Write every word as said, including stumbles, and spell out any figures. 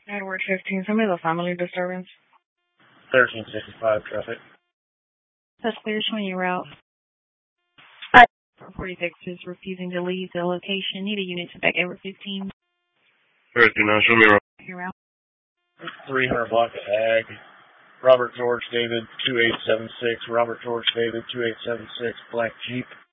Edward fifteen, somebody with a family disturbance. thirteen sixty-five traffic. That's clear, showing you route. forty-six is refusing to leave the location. Need a unit to back Edward fifteen. thirty-nine, show me route. Your route. three hundred block of Ag. Robert George David, two eight seven six. Robert George David, two eight seven six. Black Jeep.